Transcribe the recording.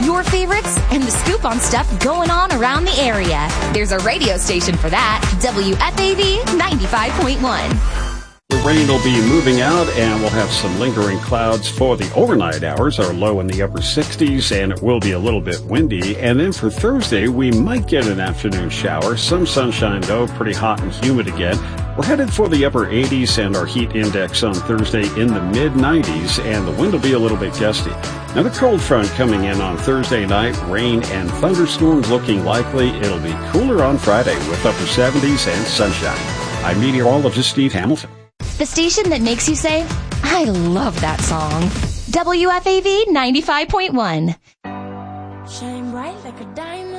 your favorites, and the scoop on stuff going on around the area. There's a radio station for that. WFAV 95.1. The rain will be moving out, and we'll have some lingering clouds for the overnight hours. Our low in the upper 60s, and it will be a little bit windy. And then for Thursday, we might get an afternoon shower. Some sunshine, though, pretty hot and humid again. We're headed for the upper 80s, and our heat index on Thursday in the mid-90s, and the wind will be a little bit gusty. Another cold front coming in on Thursday night. Rain and thunderstorms looking likely. It'll be cooler on Friday with upper 70s and sunshine. I'm meteorologist Steve Hamilton. The station that makes you say, I love that song. WFAV 95.1. Shine bright like a diamond.